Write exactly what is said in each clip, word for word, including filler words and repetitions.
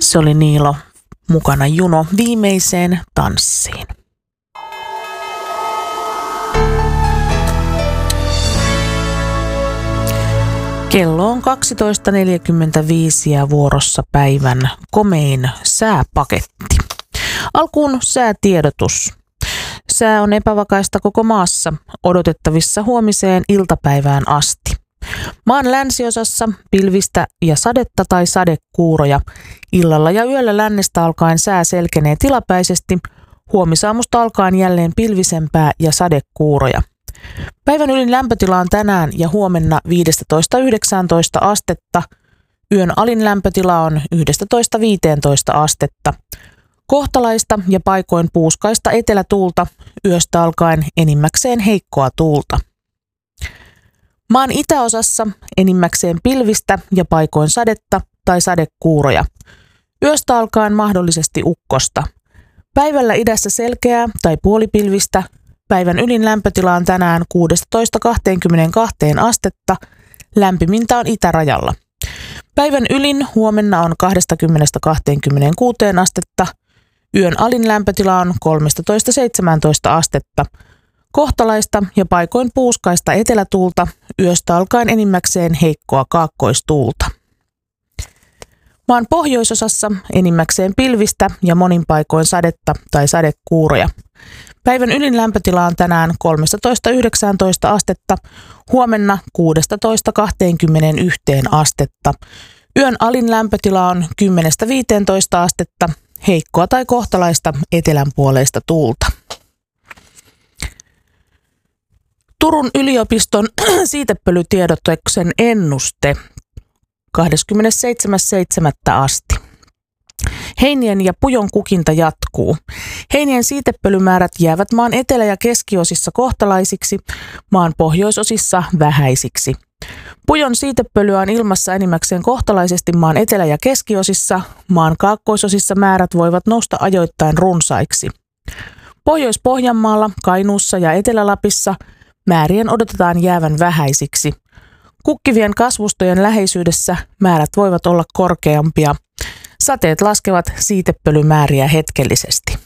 Se oli Niilo, mukana Juno viimeiseen tanssiin. Kello on kaksitoista neljäkymmentäviisi ja vuorossa päivän komein sääpaketti. Alkuun säätiedotus. Sää on epävakaista koko maassa, odotettavissa huomiseen iltapäivään asti. Maan länsiosassa pilvistä ja sadetta tai sadekuuroja. Illalla ja yöllä lännestä alkaen sää selkenee tilapäisesti, huomisaamusta alkaen jälleen pilvisempää ja sadekuuroja. Päivän ylin lämpötila on tänään ja huomenna viisitoista yhdeksäntoista astetta. Yön alin lämpötila on yksitoista viisitoista astetta. Kohtalaista ja paikoin puuskaista etelätuulta, yöstä alkaen enimmäkseen heikkoa tuulta. Maan itäosassa enimmäkseen pilvistä ja paikoin sadetta tai sadekuuroja. Yöstä alkaen mahdollisesti ukkosta. Päivällä idässä selkeää tai puolipilvistä. Päivän ylin lämpötila on tänään kuusitoista kaksikymmentäkaksi astetta. Lämpimintä on itärajalla. Päivän ylin huomenna on kaksikymmentä kaksikymmentäkuusi astetta. Yön alin lämpötila on kolmetoista seitsemäntoista astetta. Kohtalaista ja paikoin puuskaista etelätuulta, yöstä alkaen enimmäkseen heikkoa kaakkoistuulta. Maan pohjoisosassa enimmäkseen pilvistä ja monin paikoin sadetta tai sadekuuroja. Päivän ylin lämpötila on tänään kolmetoista yhdeksäntoista astetta, huomenna kuusitoista kaksikymmentäyksi astetta. Yön alin lämpötila on kymmenen viisitoista astetta, heikkoa tai kohtalaista etelänpuoleista tuulta. Turun yliopiston siitepölytiedotuksen ennuste kahdeskymmenesseitsemäs seitsemättä asti. Heinien ja pujon kukinta jatkuu. Heinien siitepölymäärät jäävät maan etelä- ja keskiosissa kohtalaisiksi, maan pohjoisosissa vähäisiksi. Pujon siitepölyä on ilmassa enimmäkseen kohtalaisesti maan etelä- ja keskiosissa, maan kaakkoisosissa määrät voivat nousta ajoittain runsaiksi. Pohjois-Pohjanmaalla, Kainuussa ja Etelä-Lapissa määrien odotetaan jäävän vähäisiksi. Kukkivien kasvustojen läheisyydessä määrät voivat olla korkeampia. Sateet laskevat siitepölymääriä hetkellisesti.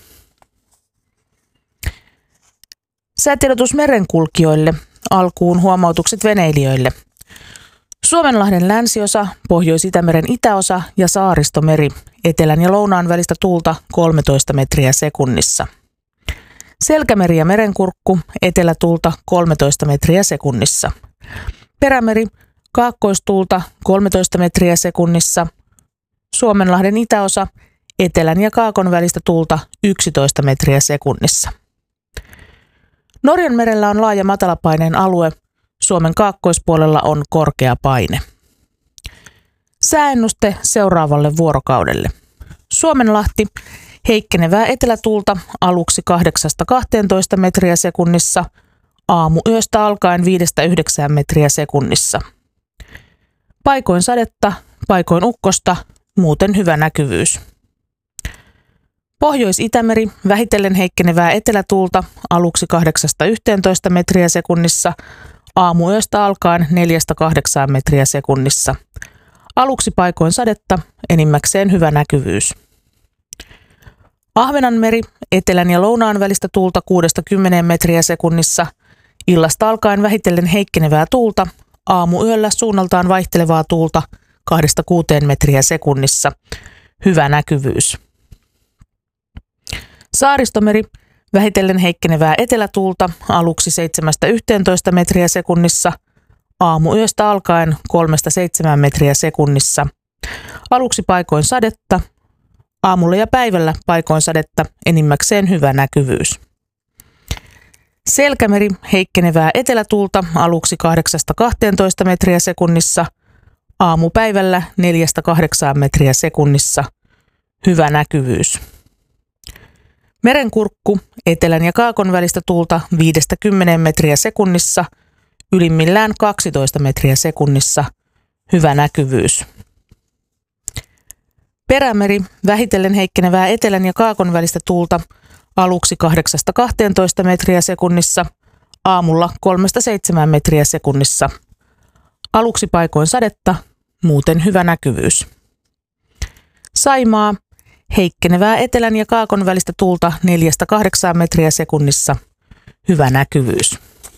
Säätiedotus merenkulkijoille. Alkuun huomautukset veneilijöille. Suomenlahden länsiosa, Pohjois-Itämeren itäosa ja Saaristomeri. Etelän ja lounaan välistä tuulta kolmetoista metriä sekunnissa. Selkämeri ja merenkurkku, etelätuulta kolmetoista metriä sekunnissa. Perämeri, kaakkoistuulta kolmetoista metriä sekunnissa. Suomenlahden itäosa, etelän ja kaakon välistä tuulta yksitoista metriä sekunnissa. Norjan merellä on laaja matalapaineen alue, Suomen kaakkoispuolella on korkea paine. Sääennuste seuraavalle vuorokaudelle. Suomenlahti, heikkenevää etelätuulta aluksi kahdeksasta kahteentoista metriä sekunnissa, aamuyöstä alkaen viidestä yhdeksään metriä sekunnissa. Paikoin sadetta, paikoin ukkosta, muuten hyvä näkyvyys. Pohjois-Itämeri, vähitellen heikkenevää etelätuulta aluksi kahdeksasta yhteentoista metriä sekunnissa, aamuyöstä alkaen neljästä kahdeksaan metriä sekunnissa. Aluksi paikoin sadetta, enimmäkseen hyvä näkyvyys. Ahvenanmeri, etelän ja lounaan välistä tuulta kuudesta kymmeneen metriä sekunnissa, illasta alkaen vähitellen heikkenevää tuulta, aamuyöllä suunnaltaan vaihtelevaa tuulta kahdesta kuuteen metriä sekunnissa, hyvä näkyvyys. Saaristomeri, vähitellen heikkenevää etelätuulta aluksi seitsemästä yhteentoista metriä sekunnissa, aamuyöstä alkaen kolmesta seitsemään metriä sekunnissa. Aluksi paikoin sadetta, aamulla ja päivällä paikoin sadetta, enimmäkseen hyvä näkyvyys. Selkämeri, heikkenevää etelätuulta aluksi kahdeksasta kahteentoista metriä sekunnissa, aamupäivällä neljästä kahdeksaan metriä sekunnissa, hyvä näkyvyys. Merenkurkku, etelän ja kaakon välistä tuulta viidestä kymmeneen metriä sekunnissa, ylimmillään kaksitoista metriä sekunnissa, hyvä näkyvyys. Perämeri, vähitellen heikkenevää etelän ja kaakon välistä tuulta aluksi kahdeksasta kahteentoista metriä sekunnissa, aamulla kolmesta seitsemään metriä sekunnissa. Aluksi paikoin sadetta, muuten hyvä näkyvyys. Saimaa, heikkenevää etelän ja kaakon välistä tuulta neljästä kahdeksaan metriä sekunnissa. Hyvä näkyvyys.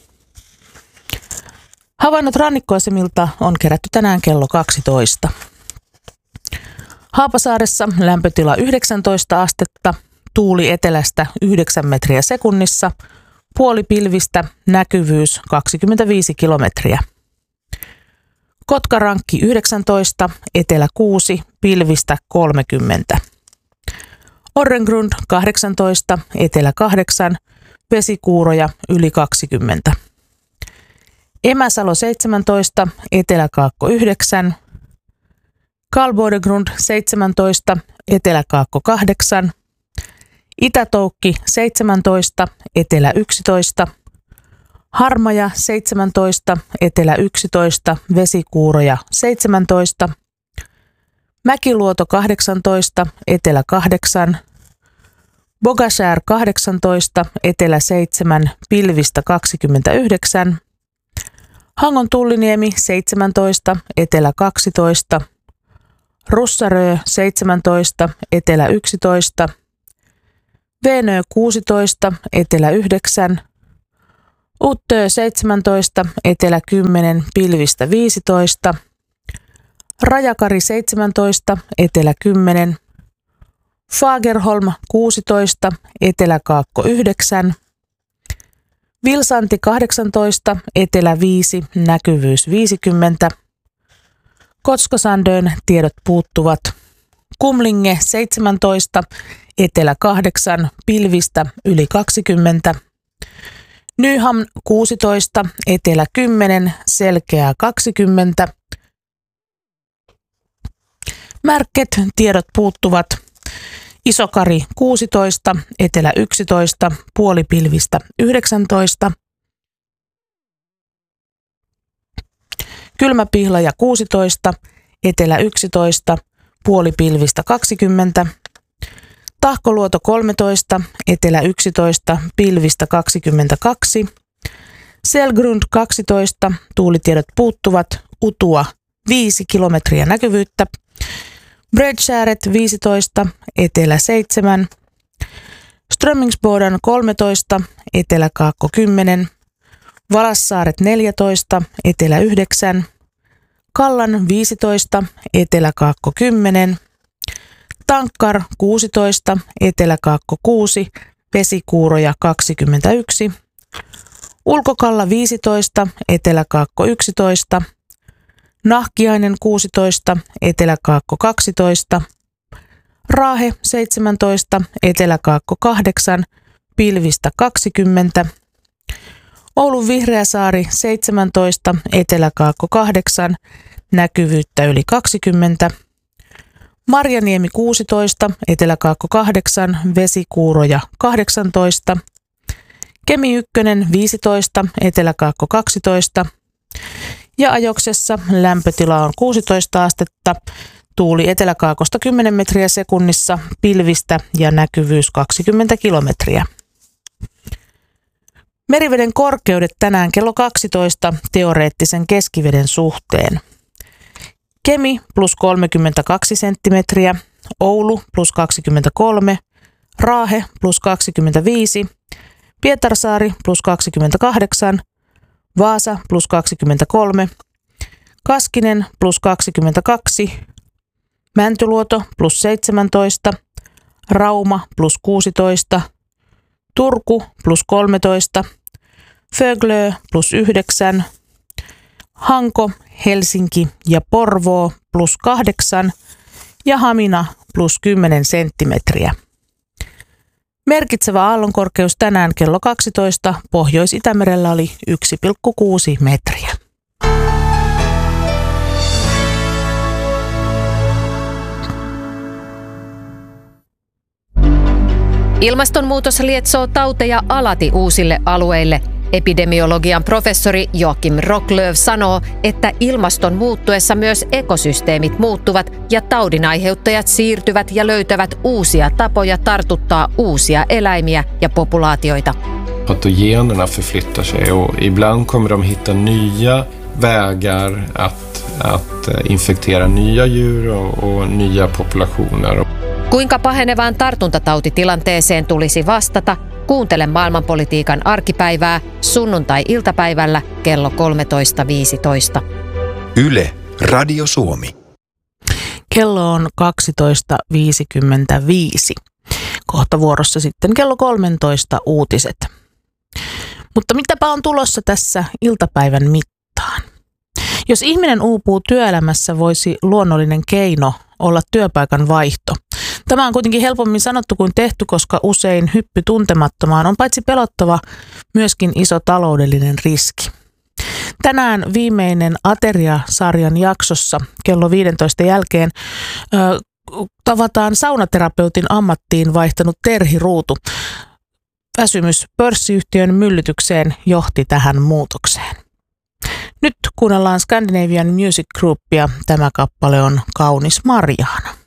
Havainnot rannikkoasemilta on kerätty tänään kello kaksitoista. Haapasaaressa lämpötila yhdeksäntoista astetta, tuuli etelästä yhdeksän metriä sekunnissa, puoli pilvistä, näkyvyys kaksikymmentäviisi kilometriä. Kotkarankki yhdeksäntoista, etelä kuusi, pilvistä kolmekymmentä. Orrengrund kahdeksantoista, etelä kahdeksan, vesikuuroja yli kaksikymmentä. Emäsalo seitsemäntoista, eteläkaakko yhdeksän. Kalbodegrund seitsemäntoista, eteläkaakko kahdeksan. Itätoukki seitsemäntoista, etelä yksitoista. Harmaja seitsemäntoista, etelä yksitoista, vesikuuroja seitsemäntoista. Mäkiluoto kahdeksantoista, etelä kahdeksan. Bogaskär kahdeksantoista, etelä seitsemän, pilvistä kaksikymmentäyhdeksän. Hangon Tulliniemi seitsemäntoista, etelä kaksitoista. Russarö seitsemäntoista, etelä yksitoista. Veenö kuusitoista, etelä yhdeksän. Uttö seitsemäntoista, etelä kymmenen, pilvistä viisitoista. Rajakari seitsemäntoista, etelä kymmenen. Fagerholm kuusitoista, eteläkaakko yhdeksän. Vilsanti kahdeksantoista, etelä viisi, näkyvyys viisikymmentä. Kotskosandön tiedot puuttuvat. Kumlinge seitsemäntoista, etelä kahdeksan, pilvistä yli kaksikymmentä. Nyham kuusitoista, etelä kymmenen, selkeää kaksikymmentä. Märket tiedot puuttuvat. Isokari kuusitoista, etelä yksitoista, puolipilvistä yhdeksäntoista. Kylmäpihlaja kuusitoista, etelä yksitoista, puolipilvistä kaksikymmentä. Tahkoluoto kolmetoista, etelä yksitoista, pilvistä kaksikymmentäkaksi. Selgrund kaksitoista, tuulitiedot puuttuvat, Utua viisi kilometriä näkyvyyttä. Bredskäret viisitoista, etelä seitsemän. Strömmingsboden kolmetoista, eteläkaakko kymmenen. Valassaaret neljätoista, etelä yhdeksän. Kallan viisitoista, eteläkaakko kymmenen. Tankkar kuusitoista, eteläkaakko kuusi, vesikuuroja kaksikymmentäyksi. Ulkokalla viisitoista, eteläkaakko yksitoista. Nahkiainen kuusitoista, eteläkaakko kaksitoista. Raahe seitsemäntoista, eteläkaakko kahdeksan, pilvistä kaksikymmentä. Oulun Vihreäsaari seitsemäntoista, eteläkaakko kahdeksan, näkyvyyttä yli kaksikymmentä. Marjaniemi kuusitoista, eteläkaakko kahdeksan, vesikuuroja kahdeksantoista. Kemi ykkönen viisitoista, eteläkaakko kaksitoista. Ja Ajoksessa lämpötila on kuusitoista astetta, tuuli eteläkaakosta kymmenen metriä sekunnissa, pilvistä ja näkyvyys kaksikymmentä kilometriä. Meriveden korkeudet tänään kello kaksitoista teoreettisen keskiveden suhteen. Kemi plus kolmekymmentäkaksi senttimetriä, Oulu plus kaksikymmentäkolme, Raahe plus kaksikymmentäviisi, Pietarsaari plus kaksikymmentäkahdeksan, Vaasa plus kaksikymmentäkolme, Kaskinen plus kaksikymmentäkaksi, Mäntyluoto plus seitsemäntoista, Rauma plus kuusitoista, Turku plus kolmetoista, Föglö plus yhdeksän, Hanko, Helsinki ja Porvoo plus kahdeksan ja Hamina plus kymmenen senttimetriä. Merkitsevä aallonkorkeus tänään kello kaksitoista Pohjois-Itämerellä oli yksi pilkku kuusi metriä. Ilmastonmuutos lietsoo tauteja alati uusille alueille. Epidemiologian professori Joakim Rocklöv sanoo, että ilmaston muuttuessa myös ekosysteemit muuttuvat ja taudinaiheuttajat siirtyvät ja löytävät uusia tapoja tartuttaa uusia eläimiä ja populaatioita. Patogenerna förflyttar sig och ibland kommer de hitta nya vägar att att infektera nya djur och, och nya populationer. Kuinka pahenevaan tartuntatautitilanteeseen tulisi vastata? Kuuntele maailmanpolitiikan arkipäivää sunnuntai-iltapäivällä kello kolmetoista viisitoista. Yle, Radio Suomi. Kello on kaksitoista viisikymmentäviisi. Kohta vuorossa sitten kello kolmetoista uutiset. Mutta mitäpä on tulossa tässä iltapäivän mittaan? Jos ihminen uupuu työelämässä, voisi luonnollinen keino olla työpaikan vaihto. Tämä on kuitenkin helpommin sanottu kuin tehty, koska usein hyppy tuntemattomaan on paitsi pelottava, myöskin iso taloudellinen riski. Tänään viimeinen Ateria-sarjan jaksossa kello viisitoista jälkeen ö, tavataan saunaterapeutin ammattiin vaihtanut Terhi Ruutu. Väsymys pörssiyhtiön myllytykseen johti tähän muutokseen. Nyt kuunnellaan Scandinavian Music Groupia. Tämä kappale on Kaunis Marjaana.